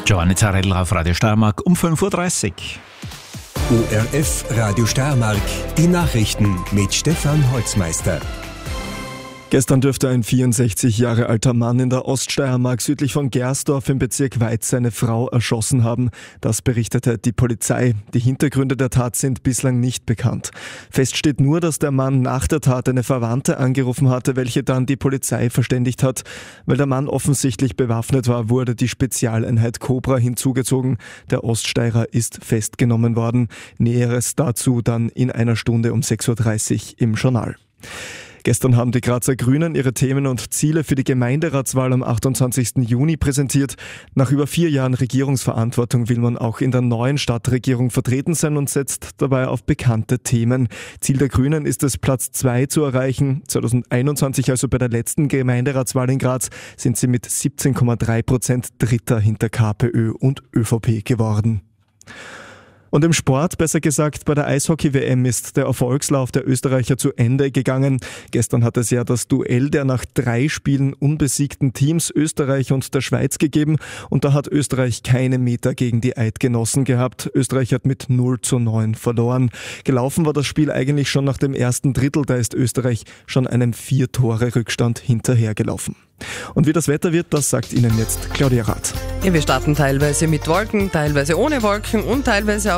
Giovanni Zarella auf Radio Steiermark um 5.30 Uhr. ORF Radio Steiermark, die Nachrichten mit Stefan Holzmeister. Gestern dürfte ein 64 Jahre alter Mann in der Oststeiermark südlich von Gersdorf im Bezirk Weiz seine Frau erschossen haben. Das berichtete die Polizei. Die Hintergründe der Tat sind bislang nicht bekannt. Fest steht nur, dass der Mann nach der Tat eine Verwandte angerufen hatte, welche dann die Polizei verständigt hat. Weil der Mann offensichtlich bewaffnet war, wurde die Spezialeinheit Cobra hinzugezogen. Der Oststeirer ist festgenommen worden. Näheres dazu dann in einer Stunde um 6.30 Uhr im Journal. Gestern haben die Grazer Grünen ihre Themen und Ziele für die Gemeinderatswahl am 28. Juni präsentiert. Nach über 4 Jahren Regierungsverantwortung will man auch in der neuen Stadtregierung vertreten sein und setzt dabei auf bekannte Themen. Ziel der Grünen ist es, Platz 2 zu erreichen. 2021, also bei der letzten Gemeinderatswahl in Graz, sind sie mit 17,3% Dritter hinter KPÖ und ÖVP geworden. Und im Sport, besser gesagt bei der Eishockey-WM, ist der Erfolgslauf der Österreicher zu Ende gegangen. Gestern hat es ja das Duell der nach 3 Spielen unbesiegten Teams Österreich und der Schweiz gegeben. Und da hat Österreich keine Meter gegen die Eidgenossen gehabt. Österreich hat mit 0:9 verloren. Gelaufen war das Spiel eigentlich schon nach dem ersten Drittel. Da ist Österreich schon einem 4-Tore-Rückstand hinterhergelaufen. Und wie das Wetter wird, das sagt Ihnen jetzt Claudia Rath. Ja, wir starten teilweise mit Wolken, teilweise ohne Wolken und teilweise